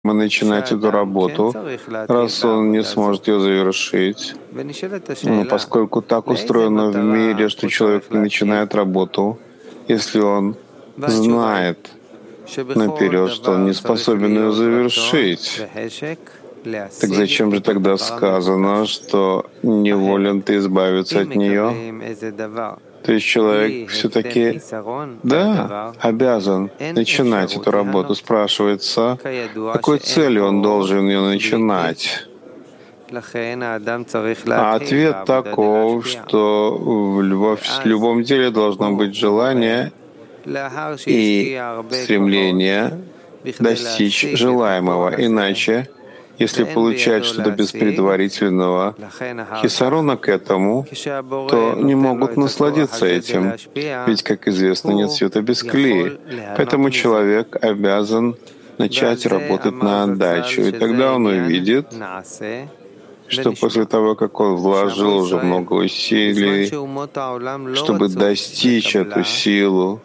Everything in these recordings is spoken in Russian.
начинать эту работу, раз он не сможет ее завершить. Поскольку так устроено в мире, что человек не начинает работу, если он знает наперед, что он не способен ее завершить, так зачем же тогда сказано, что неволен ты избавиться от нее? То есть человек все-таки, да, обязан начинать эту работу. Спрашивается, какой целью он должен ее начинать? А ответ таков, что в любом деле должно быть желание и стремление достичь желаемого. Иначе, если получать что-то без предварительного хисарона к этому, то не могут насладиться этим. Ведь, как известно, нет света без клея. Поэтому человек обязан начать работать на отдачу. И тогда он увидит, что после того, как он вложил уже много усилий, чтобы достичь эту силу,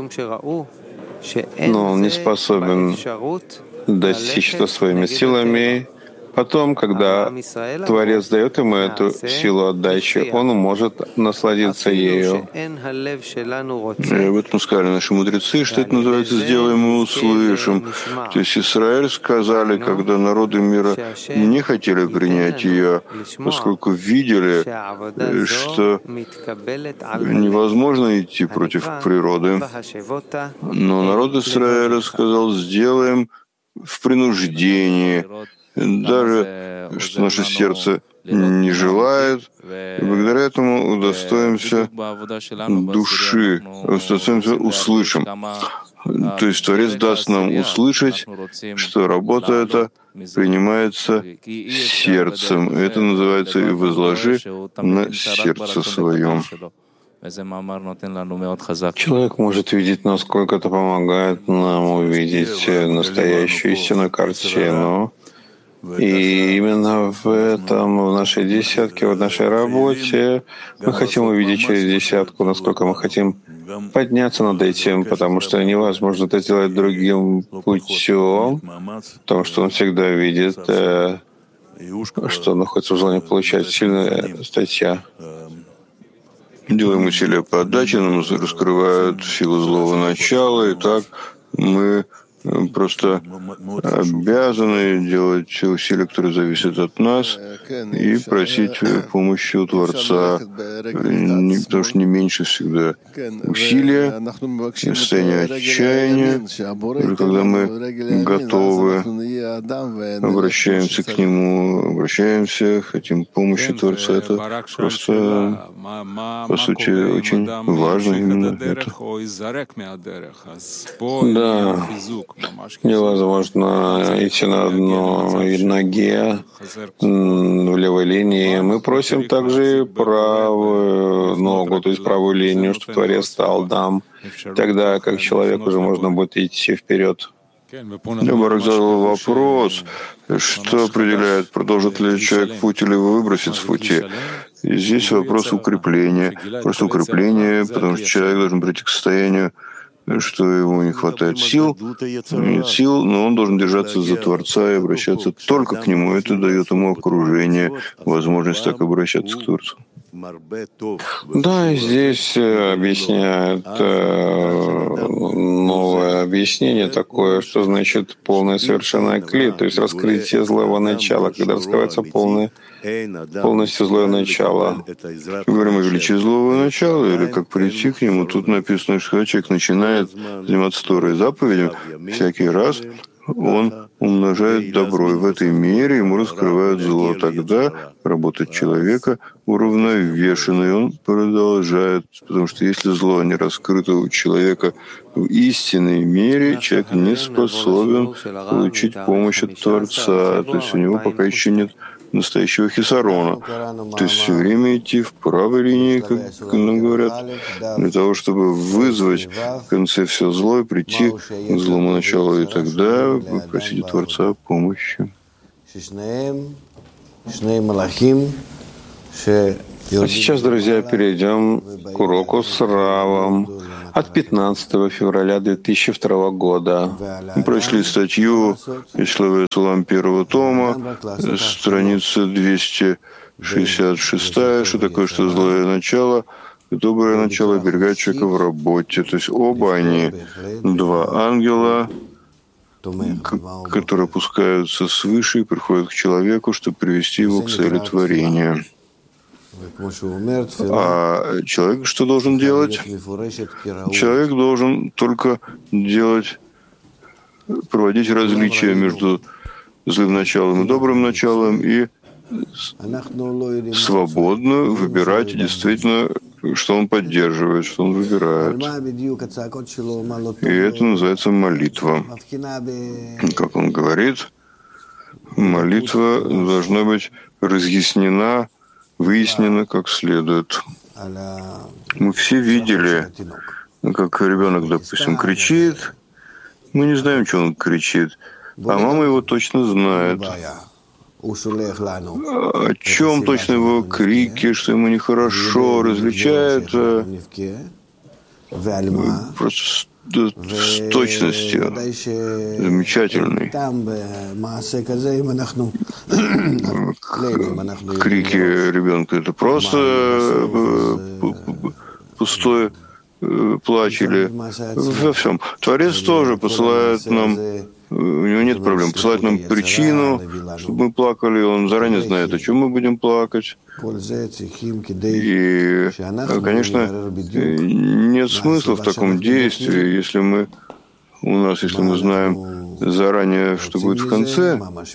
но он не способен достичь это своими силами. Потом, когда Творец дает ему эту силу отдачи, он может насладиться ею. И об этом сказали наши мудрецы, что это называется «сделаем и услышим». То есть Израиль сказали, когда народы мира не хотели принять ее, поскольку видели, что невозможно идти против природы. Но народ Израиля сказал «сделаем в принуждении», даже что наше сердце не желает, и благодаря этому удостоимся души, удостоимся услышим. То есть Творец даст нам услышать, что работа эта принимается сердцем. И это называется «и возложи на сердце своем». Человек может видеть, насколько это помогает нам увидеть настоящую истинную картину. И именно в этом, в нашей десятке, в нашей работе мы хотим увидеть через десятку, насколько мы хотим подняться над этим, потому что невозможно это сделать другим путем, потому что он всегда видит, что находится в зоне получать. Сильная статья. Делаем усилия по отдаче, нам раскрывают силу злого начала, и так мы просто обязаны делать все усилия, которые зависят от нас, и просить помощи у Творца, потому что не меньше всегда усилия, состояние отчаяния, уже когда мы готовы, обращаемся к Нему, хотим помощи Творца, это просто, по сути, очень важно именно это. Да. Невозможно идти на одной ноге в левой линии. Мы просим также правую ногу, то есть правую линию, чтобы Творец дал нам. Тогда как человек уже можно будет идти вперед. Барак задал вопрос, что определяет, продолжит ли человек путь или выбросит с пути. И здесь вопрос укрепления. Просто укрепление, потому что человек должен прийти к состоянию, что ему не хватает сил, нет сил, но он должен держаться за Творца и обращаться только к Нему. Это дает ему окружение, возможность так обращаться к Творцу. Да, и здесь объясняют новое объяснение такое, что значит полное совершенное кли, то есть раскрытие злого начала, когда раскрывается полностью злое начало. Мы говорим о величии злого начала или как прийти к нему. Тут написано, что когда человек начинает заниматься Торой и заповедями, всякий раз он умножает добро, и в этой мере ему раскрывают зло. Тогда работа человека уравновешена, и он продолжает, потому что если зло не раскрыто у человека в истинной мере, человек не способен получить помощь от Творца, то есть у него пока еще нет настоящего хисарона. То есть все время идти в правой линии, как нам говорят, для того, чтобы вызвать в конце все зло и прийти к злому началу, и тогда просить у Творца помощи. А сейчас, друзья, перейдем к уроку с Равом. от 15 февраля 2002 года. Мы прочли статью Ислава Исулам первого тома, страница 266, что такое, что злое начало, доброе начало оберегает человека в работе. То есть оба они, два ангела, которые опускаются свыше и приходят к человеку, чтобы привести его к цели творения. А человек что должен делать? Человек должен только проводить различия между злым началом и добрым началом и свободно выбирать действительно, что он поддерживает, что он выбирает. И это называется молитва. Как он говорит, молитва должна быть разъяснена, выяснена как следует. Мы все видели, как ребенок, допустим, кричит. Мы не знаем, что он кричит, а мама его точно знает. О чем точно его крики, что ему нехорошо, различает просто с точностью замечательной. Крики ребенка — это просто пустое плач или во всем. Творец тоже посылает нам, у него нет проблем, посылает нам причину, чтобы мы плакали. Он заранее знает, о чем мы будем плакать. И, конечно, нет смысла в таком действии, если мы знаем заранее, что будет в конце.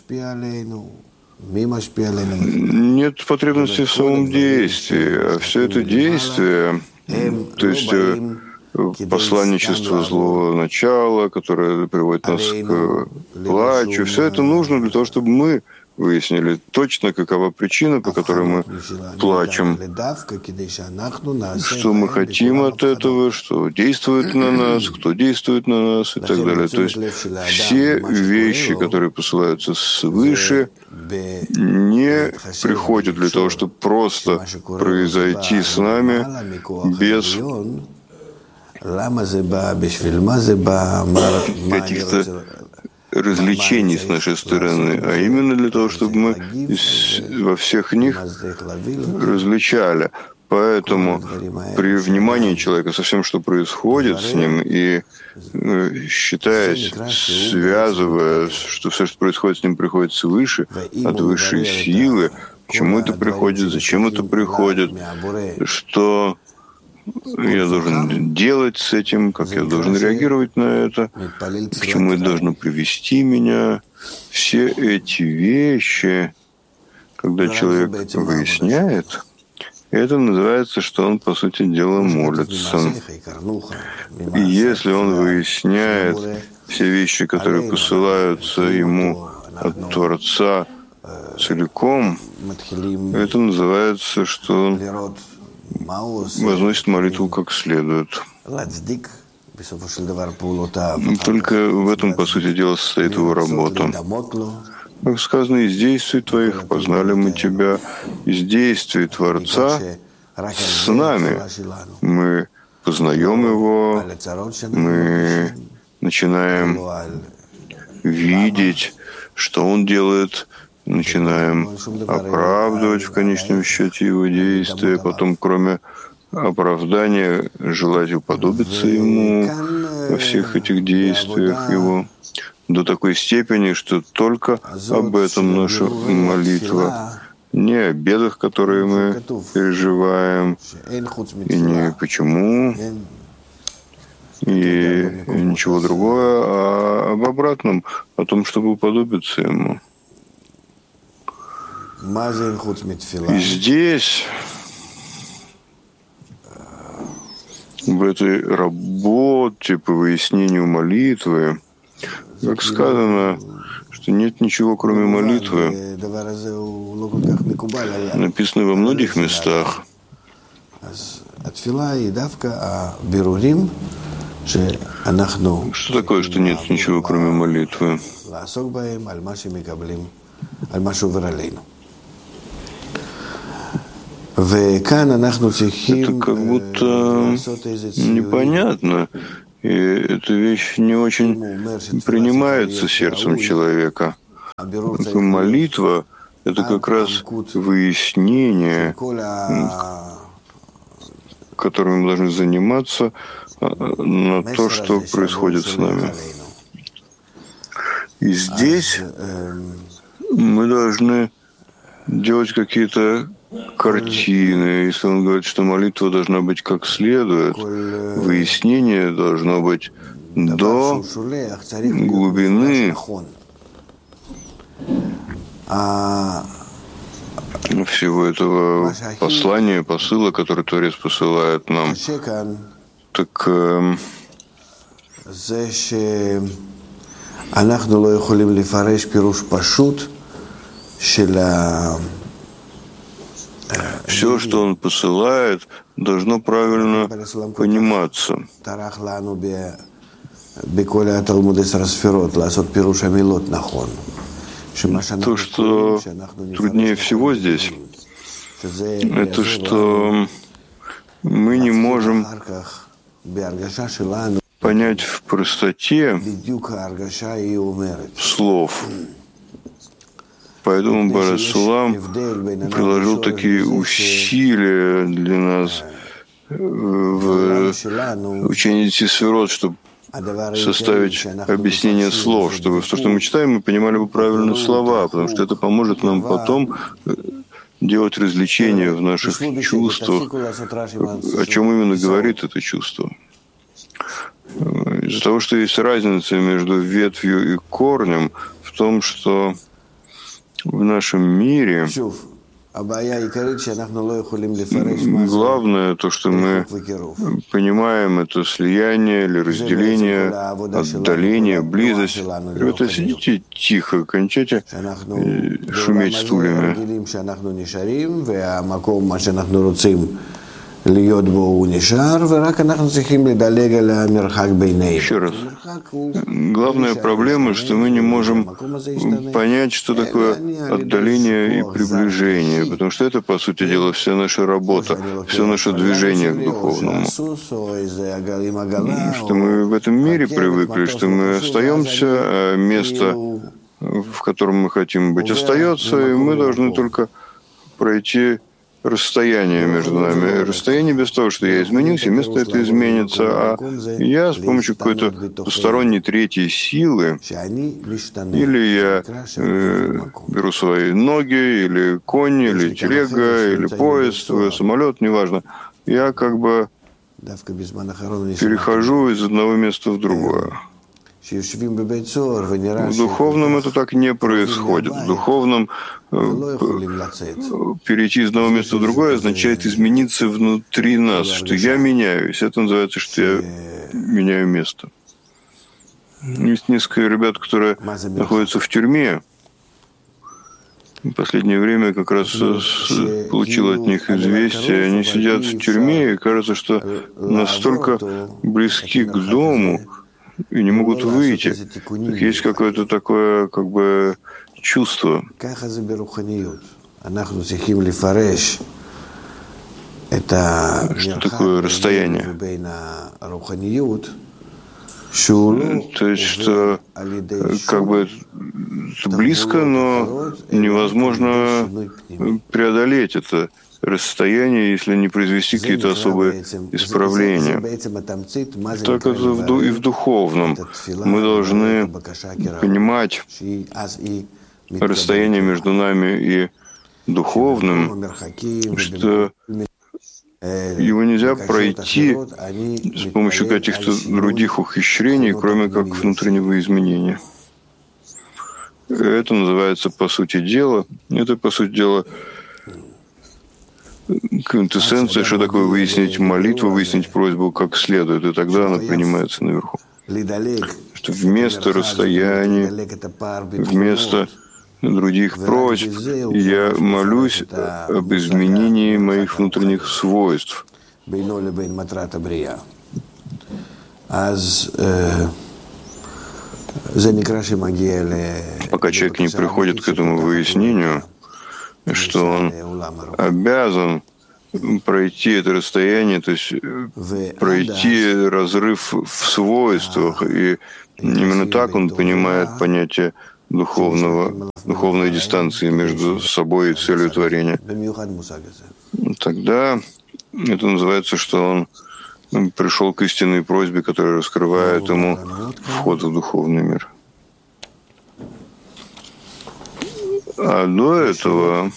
Нет потребности в самом действии, а все это действие, то есть посланничество злого начала, которое приводит нас к плачу, все это нужно для того, чтобы мы выяснили точно, какова причина, по которой мы плачем, что мы хотим от этого, что действует на нас, кто действует на нас и так далее. То есть все вещи, которые посылаются свыше, не приходят для того, чтобы просто произойти с нами без каких-то развлечений с нашей стороны, а именно для того, чтобы мы во всех них различали. Поэтому при внимании человека со всем, что происходит с ним, и считаясь, связывая, что все, что происходит с ним, приходит свыше, от высшей силы, к чему это приходит, зачем это приходит, что я должен делать с этим, как я должен реагировать на это, к чему это должно привести меня. Все эти вещи, когда человек выясняет, это называется, что он, по сути дела, молится. И если он выясняет все вещи, которые посылаются ему от Творца целиком, это называется, что он возносит молитву как следует. Только в этом, по сути дела, состоит его работа. Как сказано, из действий твоих познали мы тебя, из действий Творца с нами. Мы познаем его, мы начинаем видеть, что он делает, начинаем оправдывать в конечном счете его действия, потом, кроме оправдания, желать уподобиться ему во всех этих действиях его, до такой степени, что только об этом наша молитва, не о бедах, которые мы переживаем, и не почему, и ничего другого, а об обратном, о том, чтобы уподобиться ему. И здесь, в этой работе по выяснению молитвы, как сказано, что нет ничего, кроме молитвы, написано во многих местах. Что такое, что нет ничего, кроме молитвы? Это как будто непонятно, и эта вещь не очень принимается сердцем человека. Молитва — это как раз выяснение, которым мы должны заниматься, на то, что происходит с нами. И здесь мы должны делать какие-то картины. Если он говорит, что молитва должна быть как следует, выяснение должно быть до глубины всего этого послания, посыла, который Творец посылает нам. Так все, что он посылает, должно правильно пониматься. То, что труднее всего здесь, это что мы не можем понять в простоте слов. Поэтому Бар-Сулам приложил такие усилия для нас в учении Сефирот, чтобы составить объяснение слов, чтобы то, что мы читаем, мы понимали бы правильно слова, потому что это поможет нам потом делать развлечения в наших чувствах, о чем именно говорит это чувство. Из-за того, что есть разница между ветвью и корнем, в том, что в нашем мире главное, то, что мы понимаем, это слияние или разделение, отдаление, близость. Ребята, сидите тихо, кончайте шуметь стульями. Еще раз. Главная проблема, что мы не можем понять, что такое отдаление и приближение, потому что это, по сути дела, вся наша работа, все наше движение к духовному. Что мы в этом мире привыкли, что мы остаемся, а место, в котором мы хотим быть, остается, и мы должны только пройти расстояние между нами. Расстояние без того, что я изменился, место это изменится, а я с помощью какой-то посторонней третьей силы, или я беру свои ноги, или конь, или телега, или поезд, самолет, неважно, я как бы перехожу из одного места в другое. В духовном это так не происходит. В духовном перейти из одного места в другое означает измениться внутри нас, что я меняюсь. Это называется, что я меняю место. Есть несколько ребят, которые находятся в тюрьме. В последнее время как раз получил от них известие. Они сидят в тюрьме, и кажется, что настолько близки к дому, и не могут выйти. Так есть какое-то такое, как бы, чувство. Что такое расстояние? То есть, что как бы близко, но невозможно преодолеть это расстояние, если не произвести какие-то особые исправления. Так это и в духовном. Мы должны понимать расстояние между нами и духовным, что его нельзя пройти с помощью каких-то других ухищрений, кроме как внутреннего изменения. Это называется по сути дела. Это по сути дела квинтэссенция, что такое выяснить молитву, выяснить просьбу как следует, и тогда она принимается наверху. Что вместо расстояния, вместо других просьб, я молюсь об изменении моих внутренних свойств. Пока человек не приходит к этому выяснению, что он обязан пройти это расстояние, то есть пройти разрыв в свойствах. И именно так он понимает понятие духовной дистанции между собой и целью творения. Тогда это называется, что он пришел к истинной просьбе, которая раскрывает ему вход в духовный мир. А до этого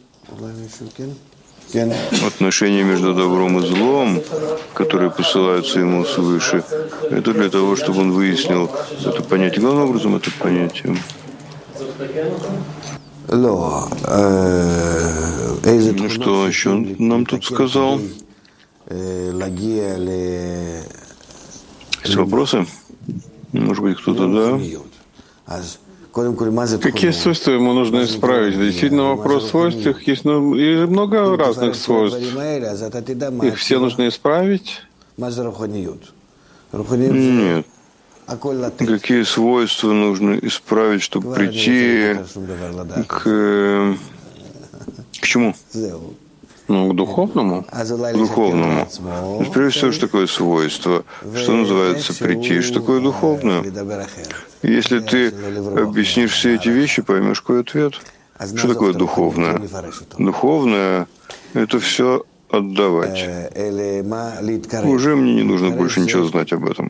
отношения между добром и злом, которые посылаются ему свыше, это для того, чтобы он выяснил это понятие. Главным образом это понятие. Ну что еще он нам тут сказал? Есть вопросы? Может быть, кто-то, да? Какие свойства ему нужно исправить? Действительно, вопрос свойств, их есть и много разных свойств. Их все нужно исправить? Нет. Какие свойства нужно исправить, чтобы прийти к чему? Ну, к духовному. К духовному. Прежде всего, что такое свойство? Что называется прийти? Что такое духовное? Если ты объяснишь все эти вещи, поймешь, какой ответ. Что такое духовное? Духовное — это все отдавать. Уже мне не нужно больше ничего знать об этом.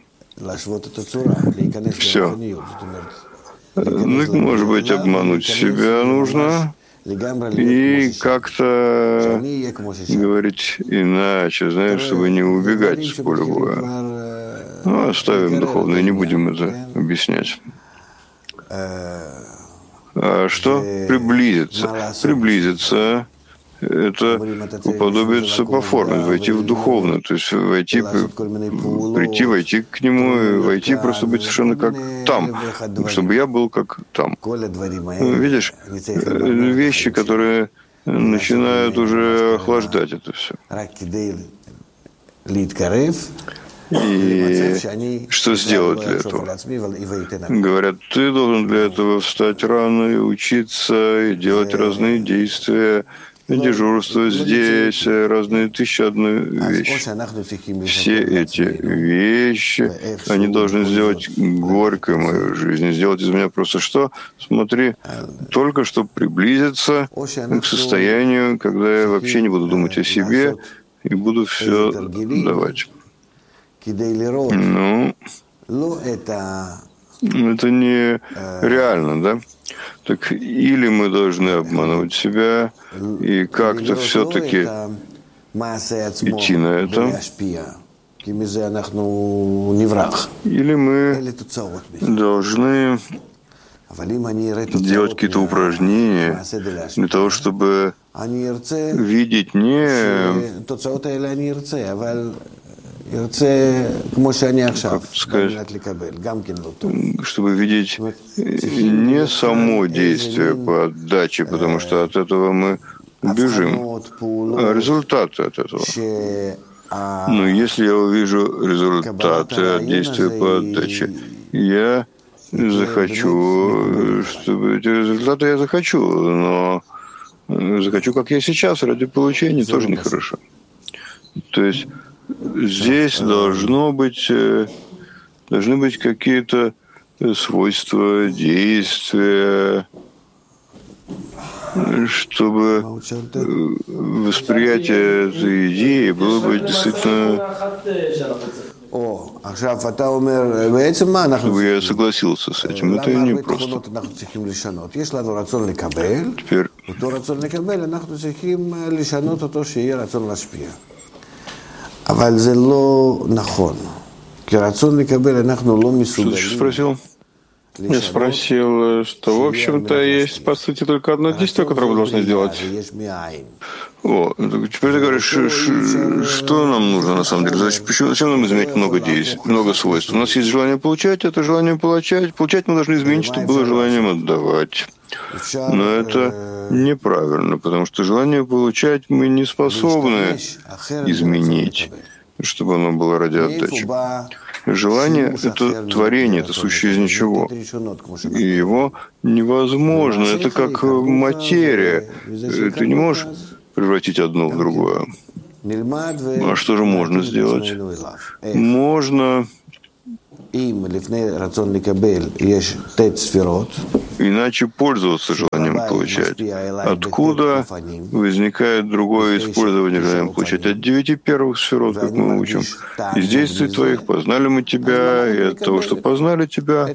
Все. Ну, может быть, обмануть себя нужно и как-то говорить иначе, знаешь, чтобы не убегать с поля боя. Ну, оставим духовное, не будем это объяснять. А что? Приблизиться. Приблизиться — это уподобиться по форме, войти в духовное, то есть войти к нему, и войти просто быть совершенно как там, чтобы я был как там. Видишь, вещи, которые начинают уже охлаждать это все. И что сделать для этого? Говорят, ты должен для этого встать рано и учиться, и делать разные действия, дежурство здесь, разные 1001 вещи. Все эти вещи, они должны сделать горькой мою жизнь, сделать из меня просто что? Смотри, только чтобы приблизиться к состоянию, когда я вообще не буду думать о себе и буду все давать. Ну, это не реально, да? Так или мы должны обманывать себя и как-то все-таки идти на это, или мы должны делать какие-то упражнения для того, чтобы видеть не как сказать, чтобы видеть не само действие по отдаче, потому что от этого мы бежим, а результаты от этого. Но если я увижу результаты от действия по отдаче, я захочу, чтобы эти результаты я захочу, но захочу, как я сейчас, ради получения тоже нехорошо. То есть здесь должны быть какие-то свойства, действия, чтобы восприятие этой идеи было бы действительно, чтобы я согласился с этим. Это не просто. Теперь что ты спросил? Я спросил, что, в общем-то, есть, по сути, только одно действие, которое мы должны сделать. О, теперь ты говоришь, что нам нужно на самом деле? Зачем нам изменять много действий, много свойств? У нас есть желание получать, это желание получать. Получать мы должны изменить, чтобы было желанием отдавать. Но это неправильно, потому что желание получать мы не способны изменить, чтобы оно было ради отдачи. Желание — это творение, это сущее из ничего. И его невозможно. Это как материя. Ты не можешь превратить одно в другое. А что же можно сделать? Можно иначе пользоваться желанием получать. Откуда возникает другое использование желанием получать? От 9 первых сферот, как мы учим. Из действий твоих познали мы тебя, и от того, что познали тебя,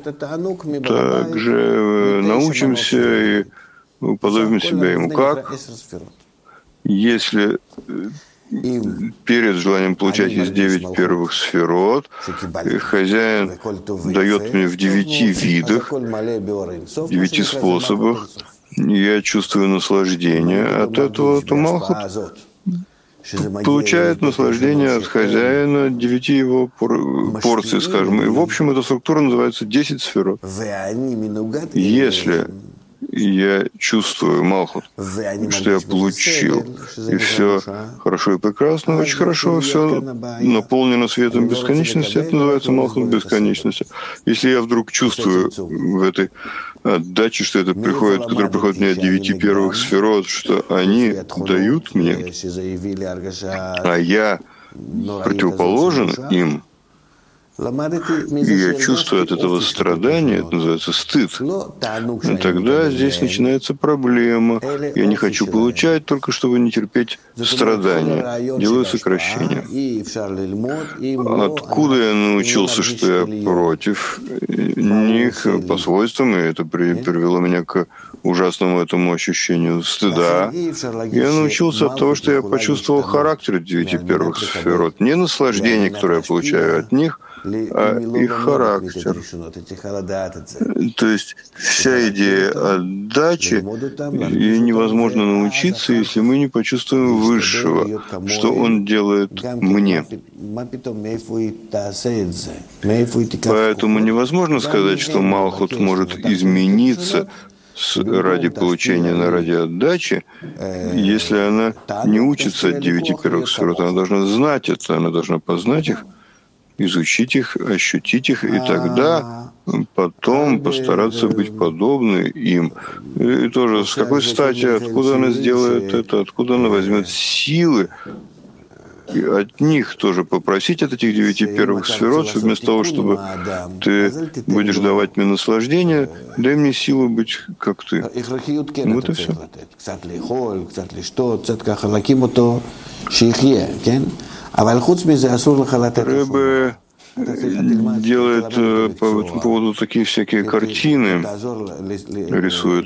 также научимся и уподобим себя ему. Как? Если перед желанием получать из 9 первых сферот, хозяин дает мне в 9 видах, 9 способах, я чувствую наслаждение от этого, то Малхут получает наслаждение от хозяина 9 его порций, скажем. И в общем эта структура называется 10 сферот. Если я чувствую, Малхут, что я получил, и все хорошо и прекрасно, очень хорошо, все наполнено светом бесконечности, это называется Малхут бесконечности. Если я вдруг чувствую в этой отдаче, что это приходит, которое приходит мне от 9 первых сферот, что они дают мне, а я противоположен им, и я чувствую от этого страдания, это называется стыд, тогда здесь начинается проблема. Я не хочу получать, только чтобы не терпеть страдания. Делаю сокращение. Откуда я научился, что я против них по свойствам, и это привело меня к ужасному этому ощущению стыда. Я научился от того, что я почувствовал характер 9 первых сферот. Не наслаждение, которое я получаю от них, а их характер. То есть вся идея отдачи, ей невозможно научиться, если мы не почувствуем высшего, что он делает мне. Поэтому невозможно сказать, что Малхут может измениться ради получения, ради отдачи, если она не учится от 9 первых сферот. Она должна знать это, она должна познать их, изучить их, ощутить их, и тогда потом постараться быть подобной им. И тоже с какой стати, откуда она сделает это, откуда она возьмет силы, и от них тоже попросить от этих 9 первых сферот, что вместо того, чтобы ты будешь давать мне наслаждение, дай мне силу быть как ты. Вот и все. Рэбе делает по этому поводу такие всякие картины, рисует,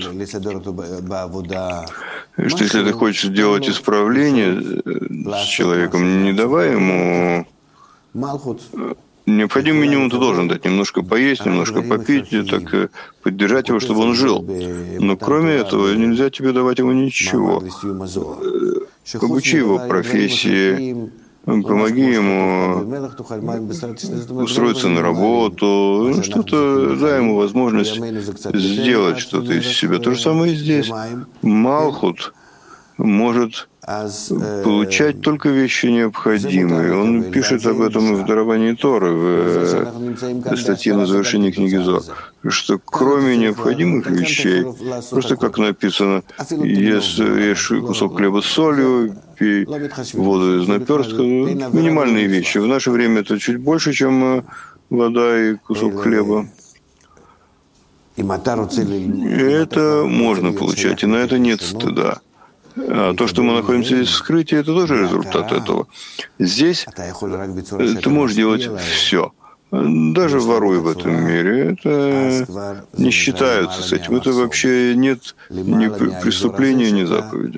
что если ты хочешь сделать исправление с человеком, не давай ему необходимый минимум, ты должен дать немножко поесть, немножко попить, так поддержать его, чтобы он жил. Но кроме этого нельзя тебе давать ему ничего. Обучи его профессии, помоги ему устроиться на работу, что-то, дай ему возможность сделать что-то из себя. То же самое и здесь. Малхут может получать только вещи необходимые. Он пишет об этом в даровании Торы, в статье на завершении книги Зоар, что кроме необходимых вещей, просто как написано, ешь кусок хлеба с солью, пей воду из наперстка, минимальные вещи. В наше время это чуть больше, чем вода и кусок хлеба. И это можно получать, и на это нет стыда. А то, что мы находимся здесь в скрытии, это тоже результат этого. Здесь ты можешь делать все. Даже воруй в этом мире. Это не считаются с этим. Это вообще нет ни преступления, ни заповеди.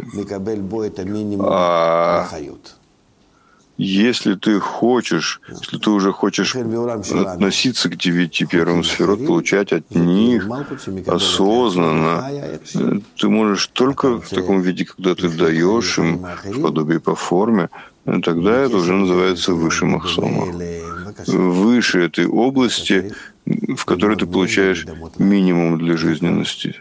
А если ты уже хочешь относиться к 9 первым сферот, получать от них осознанно, ты можешь только в таком виде, когда ты даешь им в подобии по форме, тогда это уже называется выше махсома. Выше этой области, в которой ты получаешь минимум для жизненности.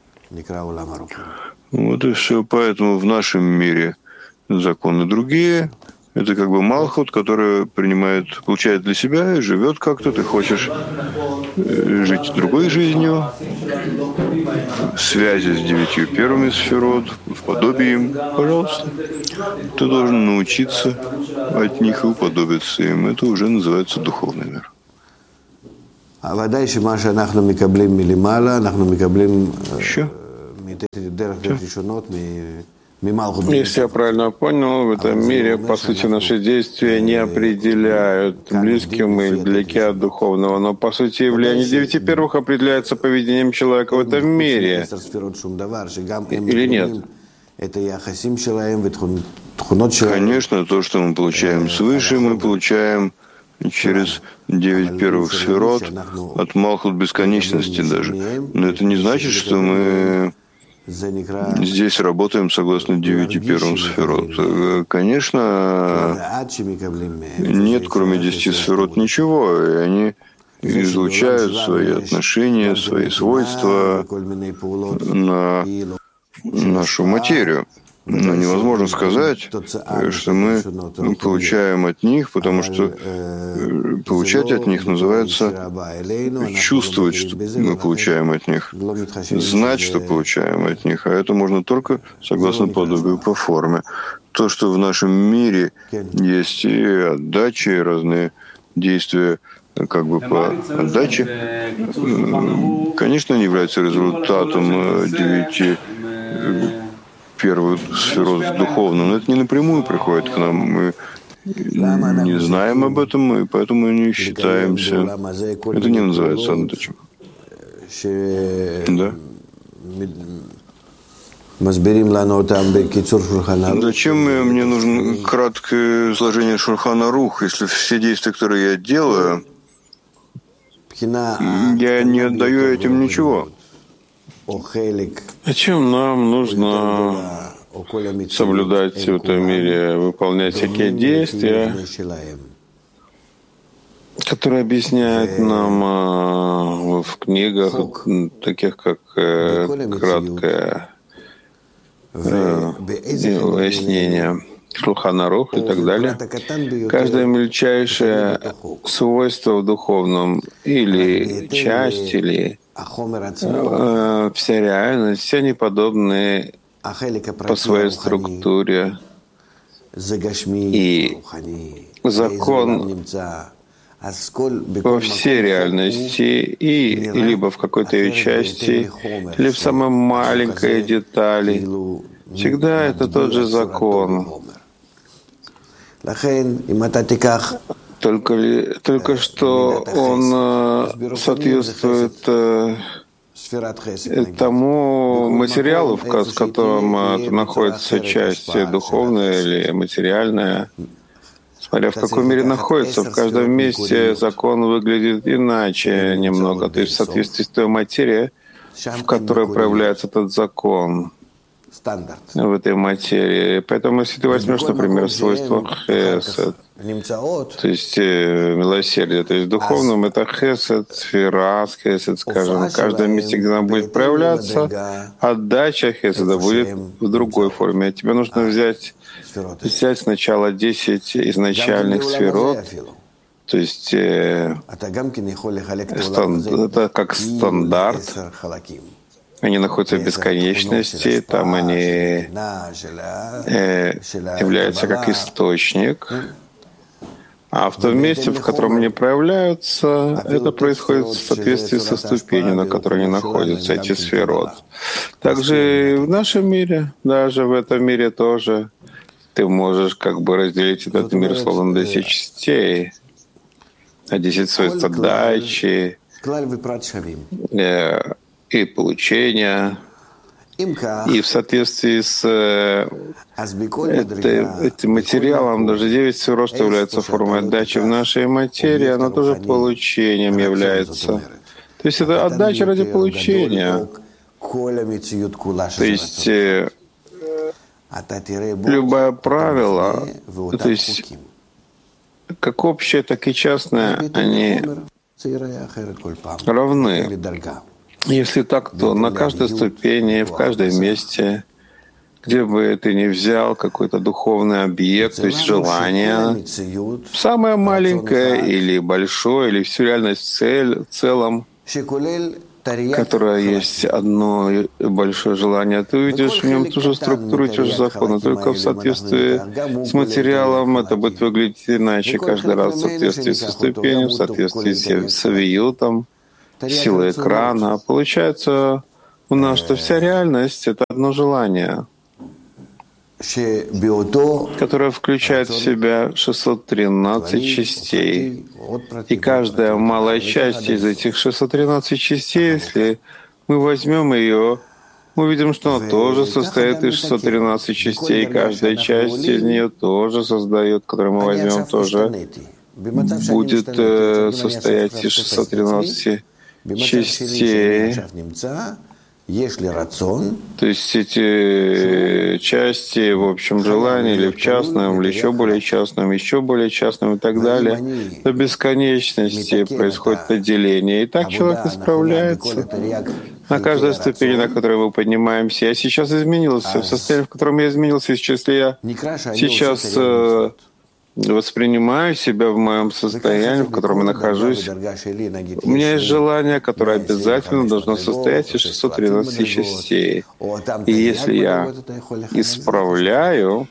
Вот и все. Поэтому в нашем мире законы другие. Это как бы Малхут, который получает для себя и живет как-то. Ты хочешь жить другой жизнью. связи с 9 первыми сферот, в подобии им, пожалуйста. Ты должен научиться от них и уподобиться им. Это уже называется духовный мир. Еще? Если я правильно понял, в этом мире, по сути, наши действия не определяют, близки мы или далеки от духовного, но, по сути, влияние 9 первых определяется поведением человека в этом мире. Или нет? Конечно, то, что мы получаем свыше, мы получаем через 9 первых сферот, от Малхут бесконечности даже. Но это не значит, что мы здесь работаем согласно 9 первым сферот. Конечно, нет, кроме 10 сферот, ничего, и они излучают свои отношения, свои свойства на нашу материю. Но невозможно сказать, что мы получаем от них, потому что получать от них называется чувствовать, что мы получаем от них, знать, что получаем от них, а это можно только согласно подобию по форме. То, что в нашем мире есть и отдача, и разные действия как бы по отдаче, конечно, они являются результатом 9 первую сферу духовную, но это не напрямую приходит к нам. Мы не знаем об этом, и поэтому не считаемся. Это не называется отдачей. Да? Зачем мне нужно краткое изложение Шульхана Арух, если все действия, которые я делаю, я не отдаю этим ничего? Зачем нам нужно соблюдать в этом мире, выполнять всякие действия, которые объясняют нам в книгах, таких как краткое уяснение Шулхан Арух и так далее. Каждое мельчайшее свойство в духовном или часть, или вся реальность, все они подобны по своей структуре. И закон во всей реальности и либо в какой-то ее части, или в самой маленькой детали, всегда это тот же закон. Только что он соответствует тому материалу, в котором находится часть духовная или материальная, смотря в каком мире находится. В каждом месте закон выглядит иначе немного, то есть в соответствии с той материей, в которой проявляется этот закон в этой материи. Поэтому, если ты возьмешь, например, свойство хесед, то есть милосердие, то есть в духовном это хесед, сферас, хесед, скажем, в каждом месте, где она будет проявляться, отдача хеседа будет в другой форме. Тебе нужно взять сначала 10 изначальных сферот, то есть это как стандарт. Они находятся в бесконечности, там они являются как источник. А в том месте, в котором они проявляются, это происходит в соответствии со ступенью, на которой они находятся, эти сферот. Также и в нашем мире, даже в этом мире тоже, ты можешь как бы разделить этот мир словно на 10 частей, на 10 свойств отдачи, и получения, и в соответствии с этим материалом, даже 9 сферот, что является формой отдачи в нашей материи, оно тоже получением является. То есть это отдача ради получения. То есть любое правило, то есть как общее, так и частное, они равны. Если так, то на каждой ступени, в каждом месте, где бы ты ни взял какой-то духовный объект, то есть желание, самое маленькое или большое, или всю реальность в целом, которое есть одно большое желание, ты увидишь в нем ту же структуру, те же законы, только в соответствии с материалом это будет выглядеть иначе каждый раз в соответствии со ступенью, в соответствии с виютом, силой экрана. Получается у нас, что вся реальность — это одно желание, которое включает в себя 613 частей. И каждая малая часть из этих 613 частей, если мы возьмем ее, мы увидим, что она тоже состоит из 613 частей. Каждая часть из нее тоже создает, которую мы возьмем, тоже будет состоять из 613 частей. То есть эти части в общем желании, или в частном, или еще более частном и так далее, до бесконечности происходит отделение. И так человек исправляется на каждой ступени, на которой мы поднимаемся. Я сейчас изменился. В состоянии, в котором я изменился, если я сейчас воспринимаю себя в моем состоянии, в котором я нахожусь, у меня есть желание, которое обязательно должно состоять из 613 частей. И если я исправляю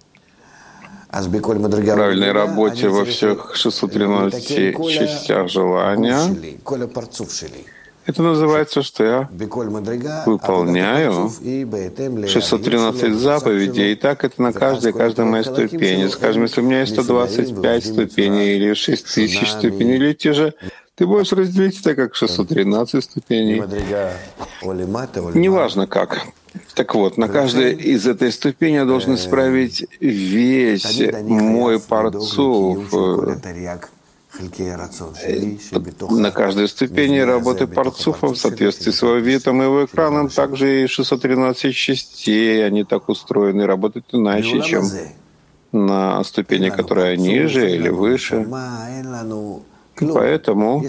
в правильной работе во всех 613 частях желания, это называется, что я выполняю 613 заповедей, и так это на каждой моей ступени. Скажем, если у меня есть 125 ступеней, или 6000 ступеней, или те же, ты будешь разделить это как 613 ступеней. Неважно как. Так вот, на каждой из этой ступени я должен исправить весь мой парцуф. На каждой ступени работы парцуфа в соответствии с его видом и его экраном также и 613 частей. Они так устроены, работают иначе, чем на ступени, которая ниже или выше. Поэтому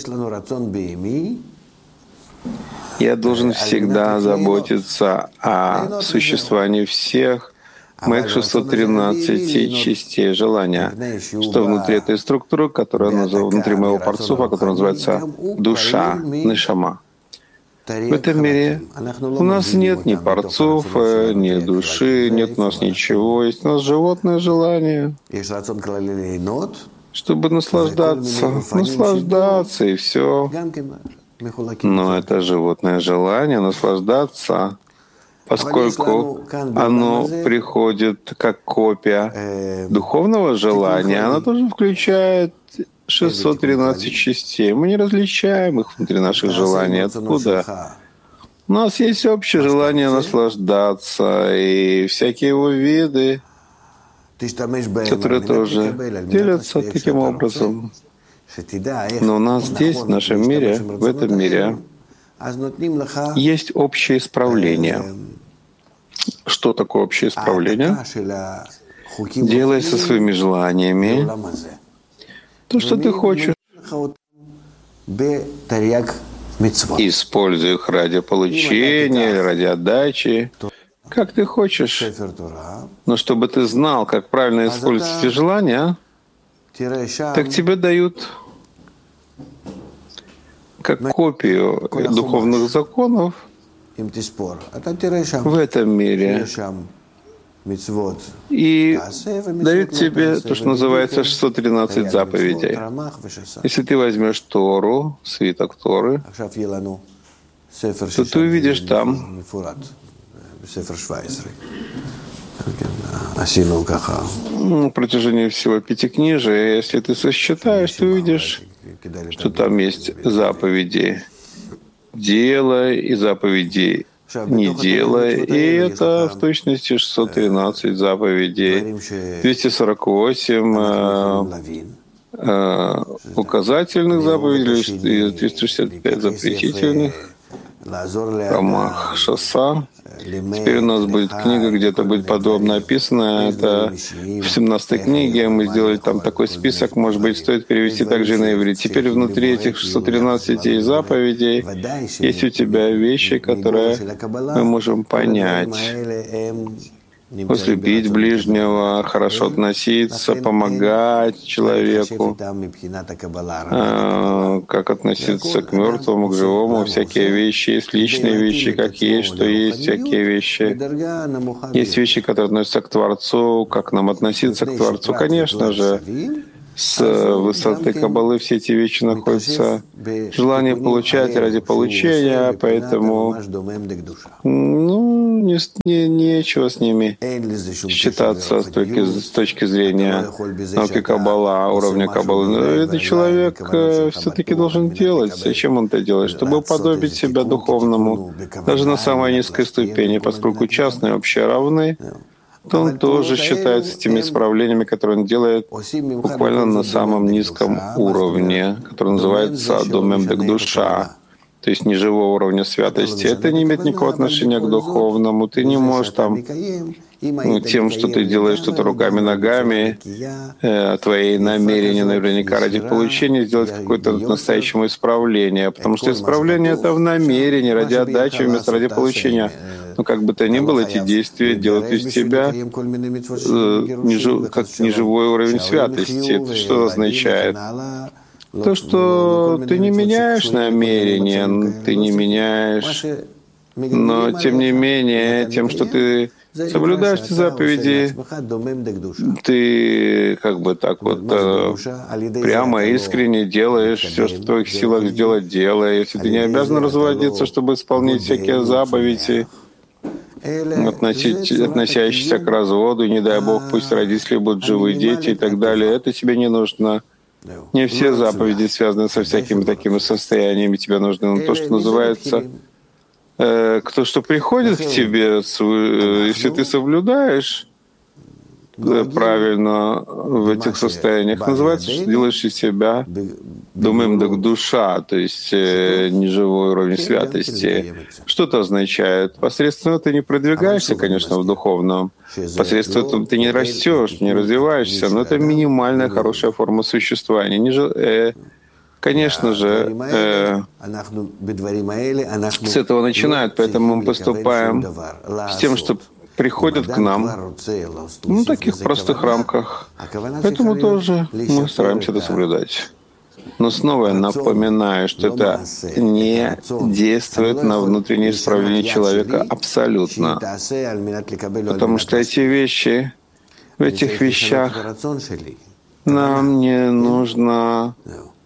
я должен всегда заботиться о существовании всех моих 613 частей желания, что внутри этой структуры, которая внутри моего парцуфа, которая называется душа, нишама. В этом мире у нас нет ни парцуфа, ни души, нет у нас ничего. Есть у нас животное желание, чтобы наслаждаться и все. Но это животное желание наслаждаться, поскольку оно приходит как копия духовного желания, оно тоже включает 613 частей. Мы не различаем их внутри наших желаний. Откуда? У нас есть общее желание наслаждаться и всякие его виды, которые тоже делятся таким образом. Но у нас здесь, в нашем мире, в этом мире, есть общее исправление. Что такое общее исправление? Делай со своими желаниями то, что ты хочешь. Используй их ради получения или ради отдачи, как ты хочешь. Но чтобы ты знал, как правильно использовать эти желания, так тебе дают как копию духовных законов в этом мире. И дают тебе то, что называется 613 заповедей. Если ты возьмешь Тору, свиток Торы, то ты увидишь там на протяжении всего пятикнижия, если ты сосчитаешь, ты увидишь, что там есть заповеди «делай» и заповеди «не делай». И это в точности 613 заповедей, 248 указательных заповедей и 365 запретительных. Рамах Шаса. Теперь у нас будет книга, где-то будет подробно описано. Это в 17-й книге мы сделали там такой список, может быть, стоит перевести также на иврит. Теперь внутри этих 613 заповедей есть у тебя вещи, которые мы можем понять. возлюбить ближнего, хорошо относиться, помогать человеку, как относиться к мертвому, к живому, всякие вещи. Есть личные вещи, как есть, что есть всякие вещи. Есть вещи, которые относятся к Творцу, как нам относиться к Творцу. Конечно же, с высоты Каббалы все эти вещи находятся в желании получать ради получения, поэтому нечего с ними считаться с точки зрения науки Каббала, уровня Каббалы. Но этот человек все-таки должен делать. Зачем он это делает? Чтобы уподобить себя духовному, даже на самой низкой ступени, поскольку частные вообще равны, то он тоже считается теми исправлениями, которые он делает буквально на самом низком уровне, который называется «домемдек душа», то есть неживого уровня святости. Это не имеет никакого отношения к духовному. Ты не можешь там тем, что ты делаешь что-то руками, ногами, твои намерения наверняка ради получения сделать какое-то настоящее исправление, потому что исправление — это в намерении, ради отдачи вместо ради получения. Но как бы то ни было, эти действия делают из тебя как неживой уровень святости. Это что означает? То, что ты не меняешь намерения, ты не меняешь, но тем не менее, тем, что ты соблюдаешь эти заповеди, ты как бы так вот прямо искренне делаешь все, что в твоих силах сделать, делай. Если ты не обязан разводиться, чтобы исполнить всякие заповеди, относящиеся к разводу, не дай Бог, пусть родители будут живы, дети и так далее, это тебе не нужно. Не все заповеди связаны со всякими такими состояниями, тебе нужно то, что называется, кто что приходит к тебе, если ты соблюдаешь правильно в этих состояниях, называется, что делаешь из себя домемдек душа, то есть неживой уровень святости. Что это означает? Посредством этого ты не продвигаешься, конечно, в духовном. Посредством этого ты не растешь, не развиваешься, но это минимальная хорошая форма существования. Конечно же, с этого начинают, поэтому мы поступаем с тем, что приходят к нам в таких простых рамках. Поэтому тоже мы стараемся это соблюдать. Но снова я напоминаю, что это не действует на внутреннее исправление человека абсолютно. Потому что эти вещи, в этих вещах нам не нужно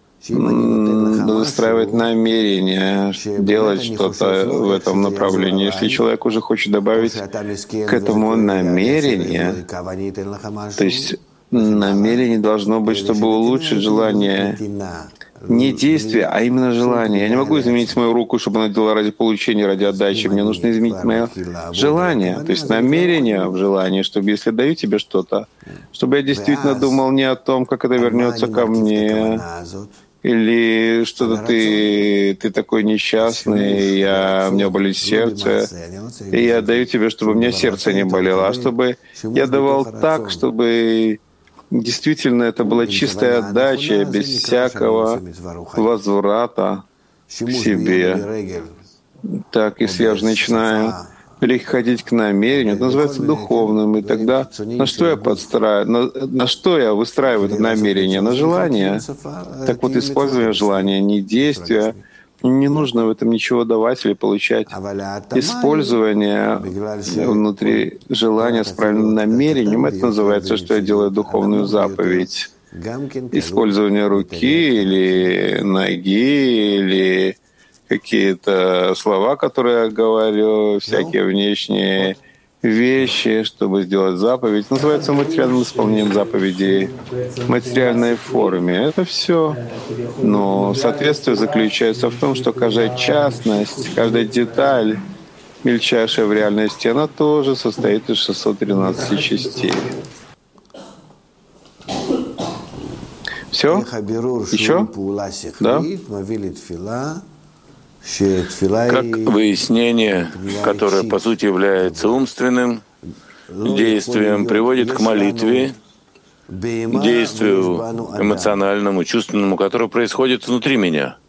выстраивать намерение, делать что-то в этом направлении. Если человек уже хочет добавить к этому намерение, то есть намерение должно быть, чтобы улучшить желание. Не действие, а именно желание. Я не могу изменить мою руку, чтобы она делала ради получения, ради отдачи. Мне нужно изменить мое желание, то есть намерение в желании, чтобы если даю тебе что-то, чтобы я действительно думал не о том, как это вернется ко мне, или что-то ты такой несчастный, у меня болит сердце, и я даю тебе, чтобы у меня сердце не болело, а чтобы я давал так, чтобы действительно это была чистая отдача, без всякого возврата к себе. Так, если я уже начинаю переходить к намерению, это называется духовным, и тогда на что я выстраиваю это намерение? На желание. Так вот, использование желания, не действия, не нужно в этом ничего давать или получать. Использование внутри желания с правильным намерением, это называется, что я делаю духовную заповедь. Использование руки или ноги, или какие-то слова, которые я говорю, всякие внешние вещи, чтобы сделать заповедь, называется материальным исполнением заповедей в материальной форме. Это все. Но соответствие заключается в том, что каждая частность, каждая деталь, мельчайшая в реальности, она тоже состоит из 613 частей. Все? Еще? Да? Как выяснение, которое по сути является умственным действием, приводит к молитве, действию эмоциональному, чувственному, которое происходит внутри меня.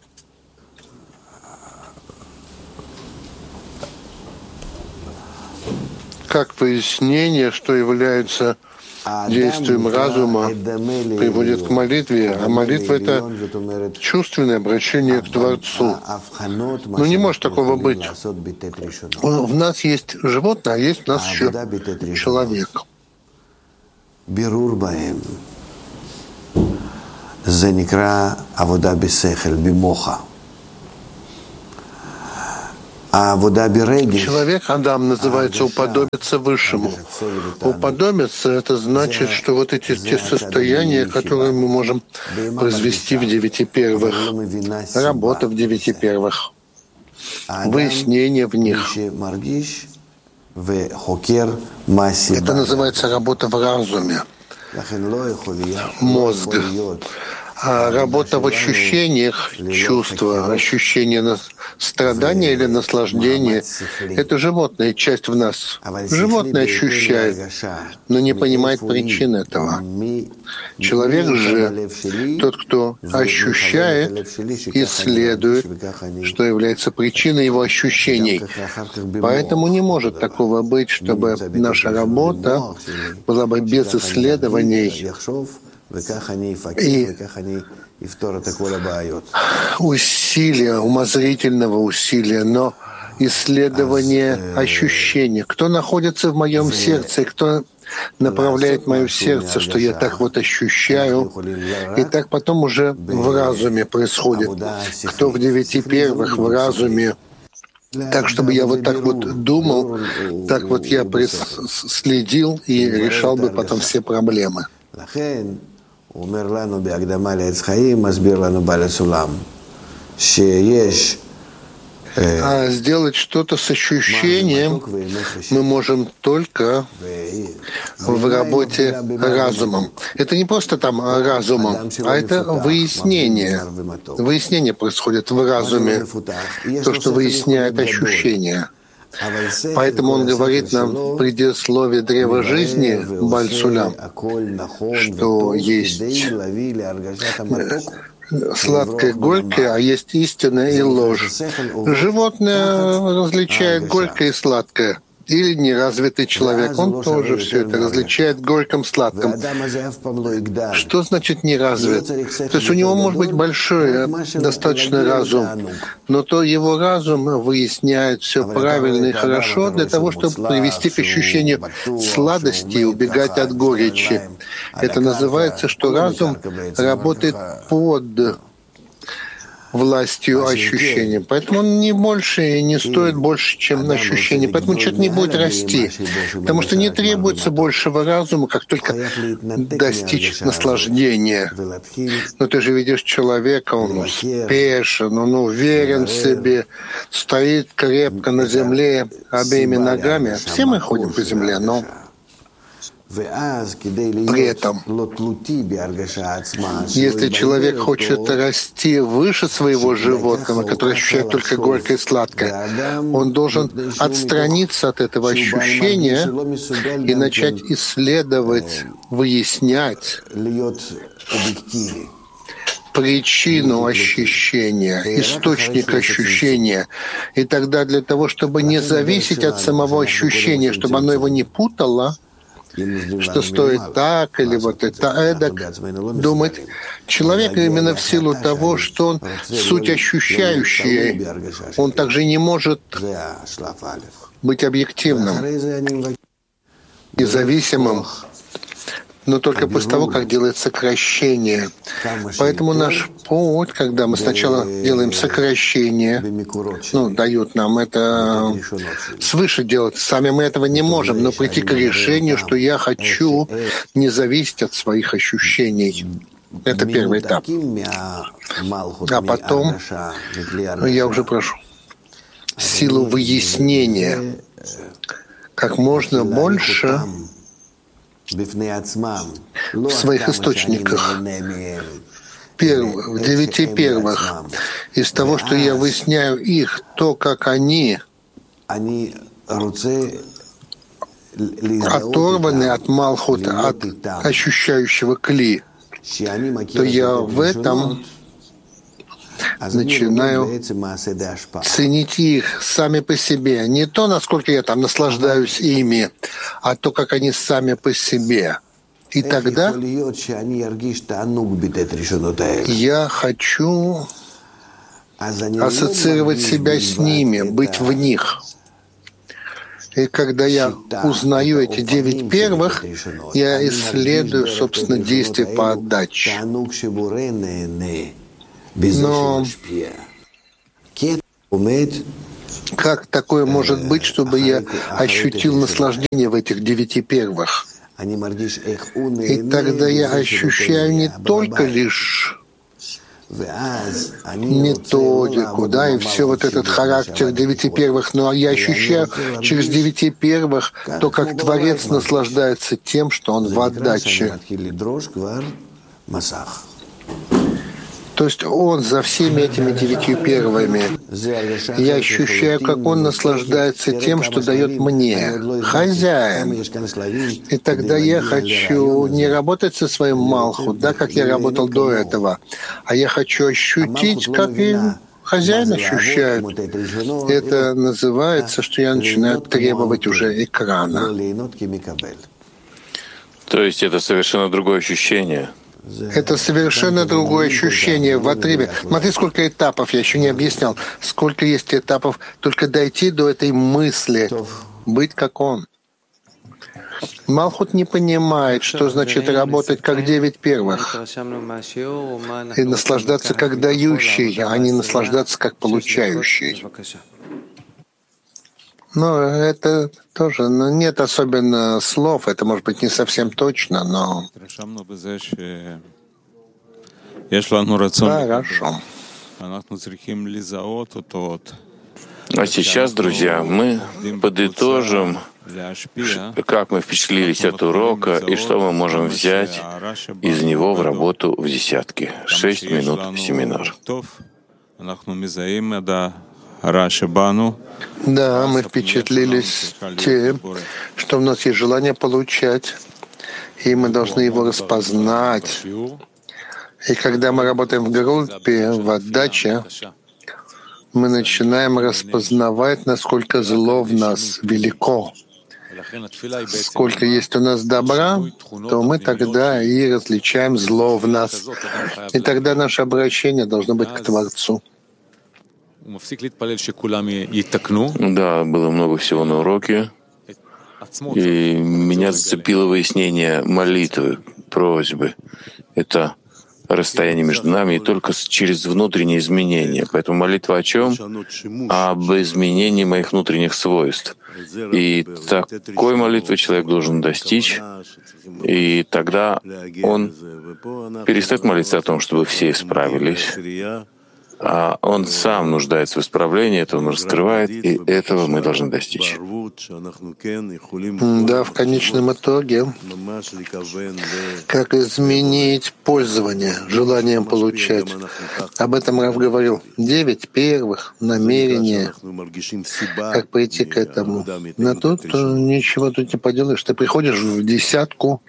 как выяснение, что является действием разума, приводит к молитве, а молитва — это чувственное обращение к Творцу. Но не может такого быть. В нас есть животное, а есть у нас еще человек. Человек, Адам, называется уподобиться Высшему. Уподобиться — это значит, что вот эти те состояния, которые мы можем произвести в 9 первых, работа в 9 первых, выяснение в них. Это называется работа в разуме, мозг. А работа в ощущениях, чувства, ощущение страдания или наслаждения — это животная часть в нас. Животное ощущает, но не понимает причин этого. Человек же, тот, кто ощущает, исследует, что является причиной его ощущений. Поэтому не может такого быть, чтобы наша работа была бы без исследований и усилия, умозрительного усилия, но исследование ощущения. Кто находится в моем сердце, кто направляет мое сердце, что я так вот ощущаю, и так потом уже в разуме происходит. Кто в 9 первых в разуме, так, чтобы я вот так вот думал, так вот я следил и решал бы потом все проблемы. А сделать что-то с ощущением мы можем только в работе разумом. Это не просто там разумом, а это выяснение. Выяснение происходит в разуме, то, что выясняет ощущения. Поэтому он говорит нам в предисловии древа жизни Бааль Сулам, что есть сладкое, горькое, а есть истина и ложь. Животное различает горькое и сладкое. Или неразвитый человек, он тоже все это различает горьким, сладким. Что значит неразвит? То есть у него может быть большой, достаточно разум, но то его разум выясняет все правильно и хорошо для того, чтобы привести к ощущению сладости и убегать от горечи. Это называется, что разум работает под властью ощущения. Поэтому он не больше и не стоит больше, чем ощущение. Поэтому человек не будет расти. Потому что не требуется большего разума, как только достичь наслаждения. Но ты же видишь человека, он успешен, он уверен в себе, стоит крепко на земле обеими ногами. Все мы ходим по земле, но при этом, если человек хочет расти выше своего животного, которое ощущает только горькое и сладкое, он должен отстраниться от этого ощущения и начать исследовать, выяснять причину ощущения, источник ощущения. И тогда для того, чтобы не зависеть от самого ощущения, чтобы оно его не путало, что стоит так или вот это эдак, думать. Человек именно в силу того, что он суть ощущающий, он также не может быть объективным и зависимым, но только после того, как делает сокращение. Поэтому наш путь, когда мы сначала делаем сокращение, дают нам это свыше делать. Сами мы этого не можем, но прийти к решению, что я хочу не зависеть от своих ощущений. Это первый этап. А потом, я уже прошу, силу выяснения как можно больше в своих источниках, в 9 первых, из того, что я выясняю их, то, как они оторваны от Малхута, от ощущающего кли, то я в этом начинаю ценить их сами по себе. Не то, насколько я там наслаждаюсь ими, а то, как они сами по себе. И тогда я хочу ассоциировать себя с ними, быть в них. И когда я узнаю эти 9 первых, я исследую, собственно, действия по отдаче. Но как такое может быть, чтобы я ощутил наслаждение в этих 9 первых? И тогда я ощущаю не только лишь методику, да, и все вот этот характер 9 первых, но я ощущаю через 9 первых то, как Творец наслаждается тем, что он в отдаче. То есть он за всеми этими 9 первыми. Я ощущаю, как он наслаждается тем, что дает мне, хозяин. И тогда я хочу не работать со своим Малхут, да, как я работал до этого, а я хочу ощутить, как и хозяин ощущает. Это называется, что я начинаю требовать уже экрана. То есть это совершенно другое ощущение. Это совершенно другое ощущение в отрыве. Смотри, сколько этапов, я еще не объяснял. Сколько есть этапов, только дойти до этой мысли, быть как он. Малхут не понимает, что значит работать как 9 первых и наслаждаться как дающий, а не наслаждаться как получающий. Но это тоже, нет особенно слов, это может быть не совсем точно, но... Хорошо. А сейчас, друзья, мы подытожим, как мы впечатлились от урока и что мы можем взять из него в работу в десятки. 6 минут семинар. Да, мы впечатлились тем, что у нас есть желание получать, и мы должны его распознать. И когда мы работаем в группе, в отдаче, мы начинаем распознавать, насколько зло в нас велико. Сколько есть у нас добра, то мы тогда и различаем зло в нас. И тогда наше обращение должно быть к Творцу. Да, было много всего на уроке. И меня зацепило выяснение молитвы, просьбы. Это расстояние между нами и только через внутренние изменения. Поэтому молитва о чем? Об изменении моих внутренних свойств. И такой молитвы человек должен достичь, и тогда он перестает молиться о том, чтобы все исправились, а он сам нуждается в исправлении, это он раскрывает, и этого мы должны достичь. Да, в конечном итоге, как изменить пользование желанием получать. Об этом Рав говорил. 9 первых намерения, как прийти к этому. Но тут ничего тут не поделаешь. Ты приходишь в десятку,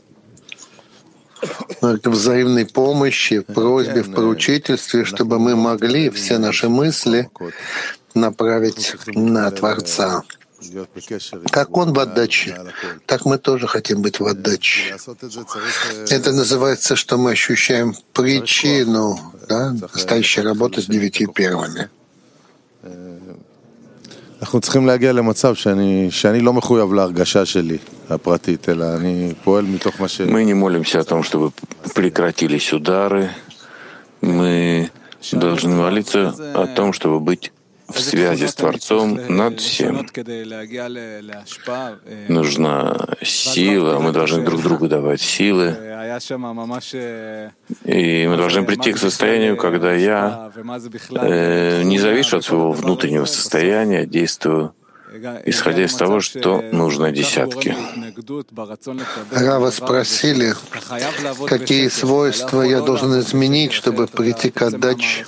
к взаимной помощи, просьбе, в поручительстве, чтобы мы могли все наши мысли направить на Творца. Как он в отдаче, так мы тоже хотим быть в отдаче. Это называется, что мы ощущаем причину, да, настоящей работы с 9 первыми. אנחנו צריכים להגיע למצב שאני לא מחויב להרגשה שלי הפרטית, אלא אני פועל מתוך מה ש... Мы не молимся о том, чтобы прекратились удары. Мы должны молиться о том, чтобы быть в связи с Творцом над всем. Нужна сила, мы должны друг другу давать силы. И мы должны прийти к состоянию, когда я не завишу от своего внутреннего состояния, действую, исходя из того, что нужно десятке. Рава спросили, какие свойства я должен изменить, чтобы прийти к отдаче.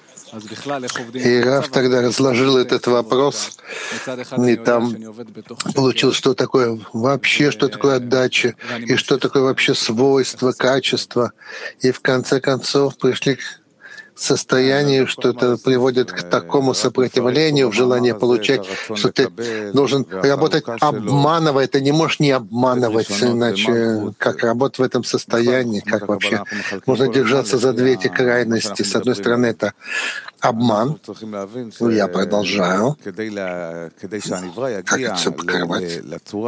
И Рав тогда разложил этот вопрос, и там получил, что такое вообще, что такое отдача, и что такое вообще свойство, качество. И в конце концов пришли к состоянии, что это приводит к такому сопротивлению в желании получать, что ты должен работать обманывая, ты не можешь не обманывать, иначе как работать в этом состоянии, как вообще можно держаться за две эти крайности. С одной стороны, это обман. Я продолжаю. Как это все покрывать?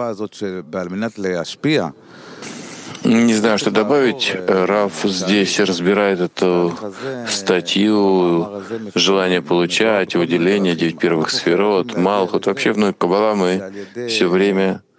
Не знаю, что добавить. Рав здесь разбирает эту статью «Желание получать», выделение 9 первых сферот, Малхут. Вообще в Каббала мы все время